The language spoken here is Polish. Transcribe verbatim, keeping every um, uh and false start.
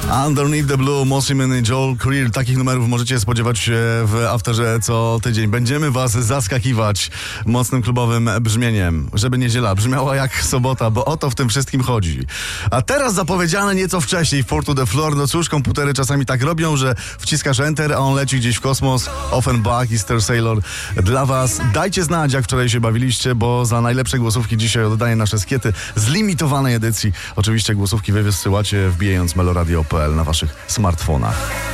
Underneath the Blue, Mosiman i Joel Creer. Takich numerów możecie spodziewać się w Afterze co tydzień. Będziemy was zaskakiwać mocnym klubowym brzmieniem, żeby niedziela brzmiała jak sobota, bo o to w tym wszystkim chodzi. A teraz zapowiedziane nieco wcześniej w Four to the Floor. No cóż, komputery czasami tak robią, że wciskasz Enter, a on leci gdzieś w kosmos. Offenbach i Star Sailor dla was. Dajcie znać, jak wczoraj się bawiliście, bo za najlepsze głosówki dzisiaj oddaję nasze skiety z limitowanej edycji. Oczywiście głosówki wy wysyłacie wbijając meloradio kropka p l na waszych smartfonach.